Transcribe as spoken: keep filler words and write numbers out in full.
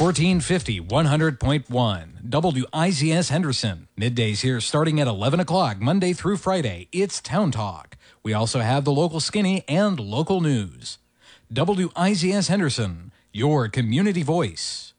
fourteen fifty, one hundred point one. W I Z S Henderson. Middays here starting at eleven o'clock, Monday through Friday. It's Town Talk. We also have the local skinny and local news. W I Z S Henderson, your community voice.